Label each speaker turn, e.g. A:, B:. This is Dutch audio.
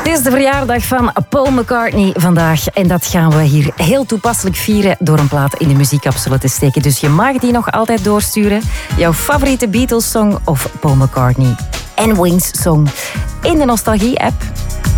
A: Het is de verjaardag van Paul McCartney vandaag. En dat gaan we hier heel toepasselijk vieren door een plaat in de muziekcapsule te steken. Dus je mag die nog altijd doorsturen. Jouw favoriete Beatles-song of Paul McCartney en Wings-song in de Nostalgie-app.